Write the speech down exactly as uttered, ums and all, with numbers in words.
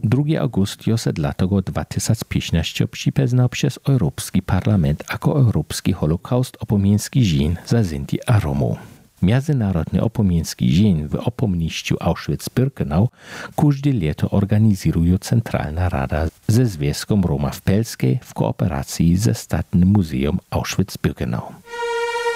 drugiego augusta se dlatego dwa tysiące piętnaście przypeznał przez Europejski Parlament jako Europejski Holokaust opomieński dzień za Sinti a Romów. Międzynarodny opomieński dzień w opomniściu Auschwitz-Birkenau każde lato organizuje Centralna Rada ze Związkiem Roma w Pelskiej w kooperacji ze Statnym Muzeum Auschwitz-Birkenau.